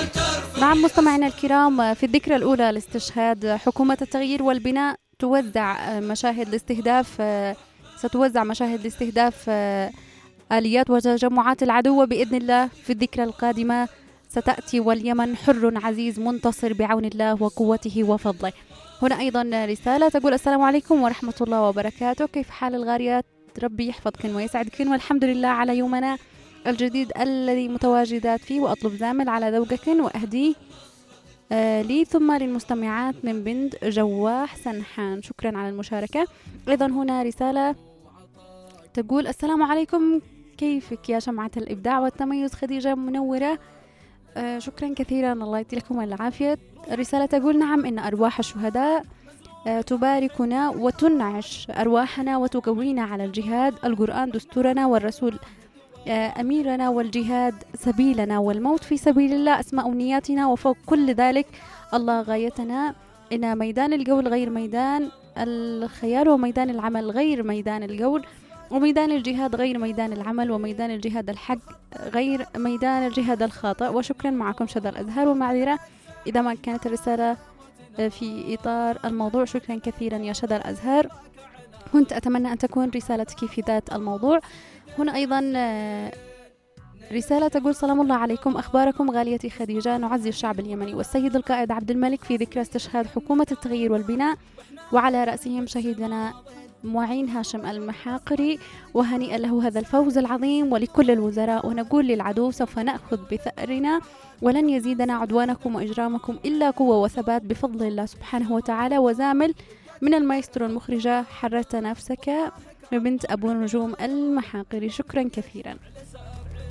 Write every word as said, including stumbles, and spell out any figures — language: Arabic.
نعم مستمعينا الكرام، في الذكرى الأولى لاستشهاد حكومة التغيير والبناء توزع مشاهد لاستهداف ستوزع مشاهد لاستهداف آليات وتجمعات العدو، وبإذن الله في الذكرى القادمة ستأتي واليمن حر عزيز منتصر بعون الله وقوته وفضله. هنا أيضا رسالة تقول: السلام عليكم ورحمة الله وبركاته، كيف حال الغاريات؟ ربي يحفظكن ويسعدكن، والحمد لله على يومنا الجديد الذي متواجدات فيه، وأطلب زامل على ذوقكن وأهديه آه لي ثم للمستمعات من بنت جواح سنحان. شكرا على المشاركة. أيضا هنا رسالة تقول: السلام عليكم، كيفك يا شمعة الإبداع والتميز خديجة منورة؟ آه شكرا كثيرا، الله يدي لكم العافية. الرسالة تقول: نعم، إن أرواح الشهداء آه تباركنا وتنعش أرواحنا وتقوينا على الجهاد، القرآن دستورنا والرسول آه أميرنا، والجهاد سبيلنا، والموت في سبيل الله أسمى أمنياتنا، وفوق كل ذلك الله غايتنا. إن ميدان القول غير ميدان الخيال، وميدان العمل غير ميدان القول، وميدان الجهاد غير ميدان العمل، وميدان الجهاد الحق غير ميدان الجهاد الخاطئ. وشكرا. معكم شذى الأزهر، ومعذرة إذا ما كانت الرسالة في إطار الموضوع. شكرا كثيرا يا شذى الأزهر، كنت أتمنى أن تكون رسالتك في ذات الموضوع. هنا أيضا رسالة تقول: سلام الله عليكم، أخباركم غاليتي خديجة؟ نعزي الشعب اليمني والسيد القائد عبد الملك في ذكرى استشهاد حكومة التغيير والبناء، وعلى رأسهم شهيدنا معين هاشم المحاقري، وهنيئا له هذا الفوز العظيم، ولكل الوزراء. ونقول للعدو: سوف نأخذ بثأرنا، ولن يزيدنا عدوانكم وإجرامكم إلا قوة وثبات بفضل الله سبحانه وتعالى. وزامل من المايسترو المخرجة حررت نفسك بنت أبو نجوم المحاقري. شكرا كثيرا.